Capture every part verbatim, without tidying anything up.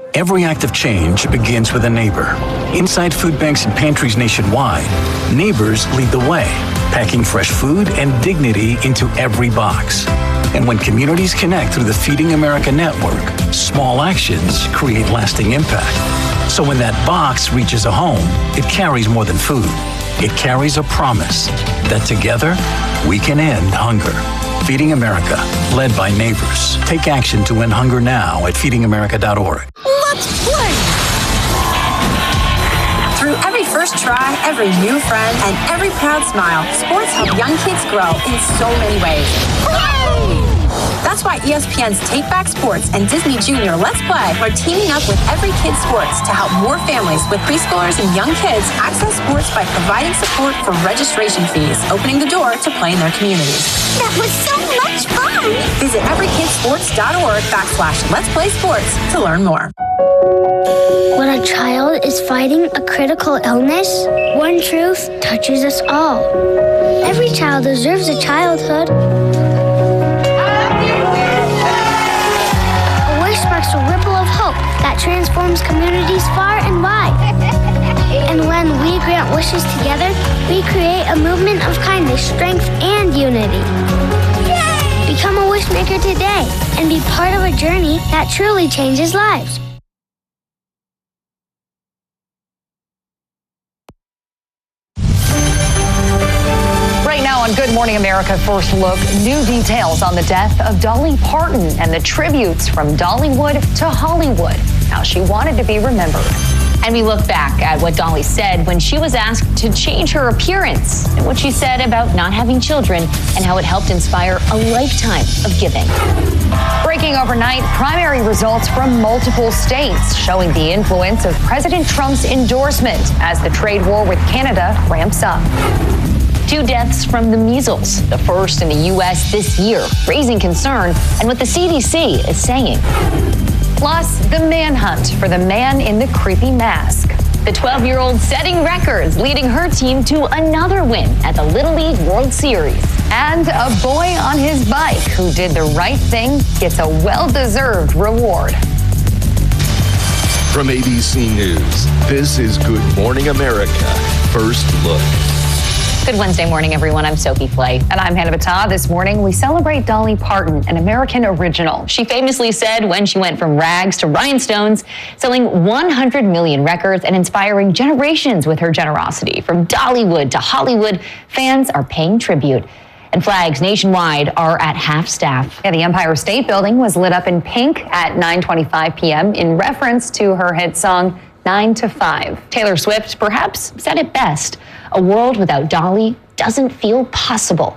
Every act of change begins with a neighbor. Inside food banks and pantries nationwide, neighbors lead the way, packing fresh food and dignity into every box. And when communities connect through the Feeding America network, small actions create lasting impact. So when that box reaches a home, it carries more than food. It carries a promise that together we can end hunger. Feeding America, led by neighbors. Take action to end hunger now at feeding america dot org. Let's play! Through every first try, every new friend, and every proud smile, sports help young kids grow in so many ways. Hooray! That's why E S P N's Take Back Sports and Disney Junior Let's Play are teaming up with Every Kid Sports to help more families with preschoolers and young kids access sports by providing support for registration fees, opening the door to play in their communities. That was so much fun! Visit everykidsports.org backslash Let's Play Sports to learn more. When a child is fighting a critical illness, one truth touches us all. Every child deserves a childhood. Sparks a ripple of hope that transforms communities far and wide. And when we grant wishes together, we create a movement of kindness, strength, and unity. Yay! Become a wish maker today and be part of a journey that truly changes lives. On Good Morning America First Look, new details on the death of Dolly Parton and the tributes from Dollywood to Hollywood, how she wanted to be remembered. And we look back at what Dolly said when she was asked to change her appearance and what she said about not having children and how it helped inspire a lifetime of giving. Breaking overnight, primary results from multiple states showing the influence of President Trump's endorsement as the trade war with Canada ramps up. Two deaths from the measles, the first in the U S this year, raising concern and what the C D C is saying. Plus, the manhunt for the man in the creepy mask. The twelve-year-old setting records, leading her team to another win at the Little League World Series. And a boy on his bike who did the right thing gets a well-deserved reward. From A B C News, this is Good Morning America First Look. Good Wednesday morning, everyone. I'm Sophie Flay. And I'm Hannah Battah. This morning, we celebrate Dolly Parton, an American original. She famously said when she went from rags to rhinestones, selling one hundred million records and inspiring generations with her generosity. From Dollywood to Hollywood, fans are paying tribute. And flags nationwide are at half staff. Yeah, the Empire State Building was lit up in pink at nine twenty-five p.m. in reference to her hit song, nine to five. Taylor Swift perhaps said it best. A world without Dolly doesn't feel possible.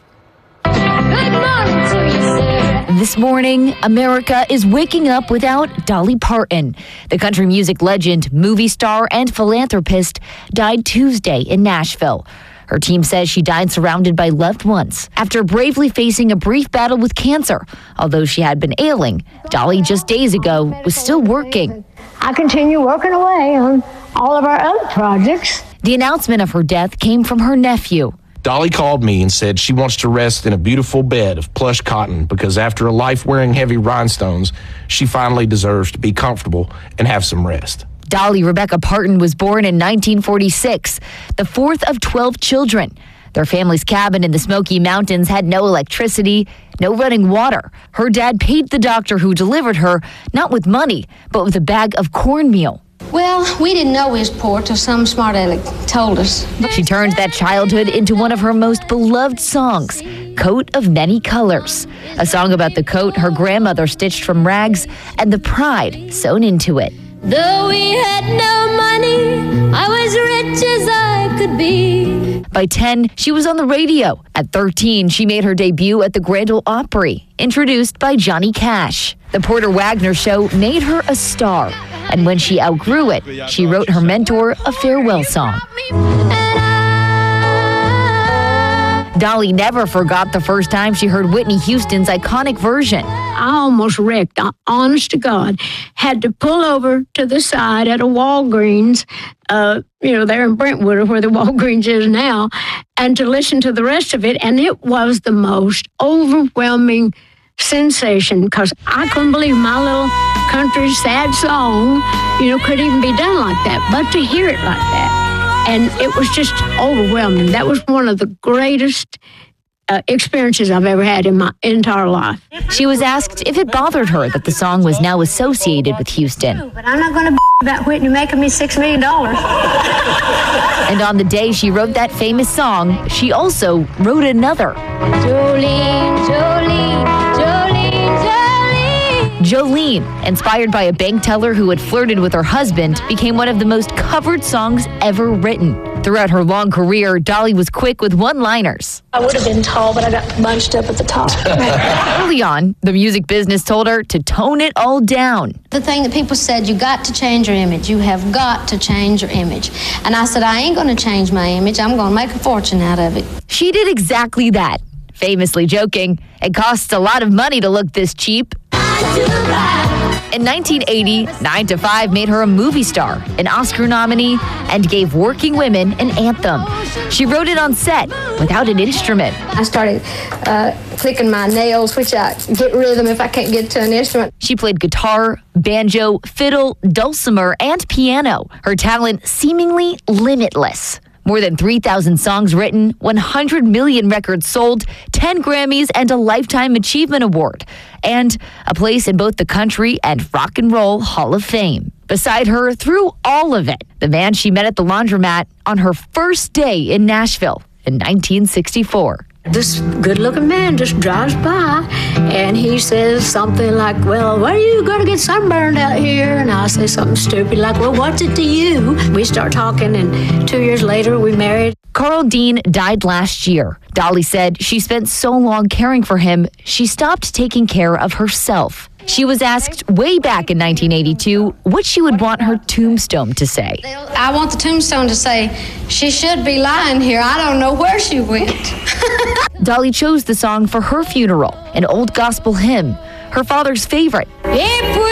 Good morning to you, sir. This morning, America is waking up without Dolly Parton. The country music legend, movie star, and philanthropist died Tuesday in Nashville. Her team says she died surrounded by loved ones after bravely facing a brief battle with cancer. Although she had been ailing, Dolly just days ago was still working. I continue working away on all of our other projects. The announcement of her death came from her nephew. Dolly called me and said she wants to rest in a beautiful bed of plush cotton because after a life wearing heavy rhinestones, she finally deserves to be comfortable and have some rest. Dolly Rebecca Parton was born in nineteen forty-six, the fourth of twelve children. Their family's cabin in the Smoky Mountains had no electricity, no running water. Her dad paid the doctor who delivered her, not with money, but with a bag of cornmeal. Well, we didn't know we was poor till some smart aleck told us. She turned that childhood into one of her most beloved songs, Coat of Many Colors, a song about the coat her grandmother stitched from rags and the pride sewn into it. Though we had no money, I was rich as I could be. By ten, she was on the radio. At thirteen, she made her debut at the Grand Ole Opry, introduced by Johnny Cash. The Porter Wagner Show made her a star, and when she outgrew it, she wrote her mentor a farewell song. Dolly never forgot the first time she heard Whitney Houston's iconic version. I almost wrecked, honest to God. Had to pull over to the side at a Walgreens, uh, you know, there in Brentwood, where the Walgreens is now, and to listen to the rest of it. And it was the most overwhelming sensation because I couldn't believe my little country sad song, you know, could even be done like that. But to hear it like that, and it was just overwhelming. That was one of the greatest uh, experiences I've ever had in my entire life. She was asked if it bothered her that the song was now associated with Houston. But I'm not going to about Whitney making me six million dollars. And on the day she wrote that famous song, she also wrote another. Jolene, Jolene, Jolene, Jolene. Jolene, inspired by a bank teller who had flirted with her husband, became one of the most covered songs ever written. Throughout her long career, Dolly was quick with one-liners. I would have been tall, but I got bunched up at the top. Early on, the music business told her to tone it all down. The thing that people said, you got to change your image. You have got to change your image. And I said, I ain't going to change my image. I'm going to make a fortune out of it. She did exactly that, famously joking, it costs a lot of money to look this cheap. In nineteen eighty, nine to five made her a movie star, an Oscar nominee, and gave working women an anthem. She wrote it on set without an instrument. I started uh, clicking my nails, which I get rhythm if I can't get to an instrument. She played guitar, banjo, fiddle, dulcimer, and piano, her talent seemingly limitless. More than three thousand songs written, one hundred million records sold, ten Grammys and a Lifetime Achievement Award, and a place in both the Country and Rock and Roll Hall of Fame. Beside her, through all of it, the man she met at the laundromat on her first day in Nashville in nineteen sixty-four. This good-looking man just drives by, and he says something like, well, why are you going to get sunburned out here? And I say something stupid like, well, what's it to you? We start talking, and two years later, we married. Carl Dean died last year. Dolly said she spent so long caring for him, she stopped taking care of herself. She was asked way back in nineteen eighty-two what she would want her tombstone to say. I want the tombstone to say, she should be lying here. I don't know where she went. Dolly chose the song for her funeral, an old gospel hymn, her father's favorite. If we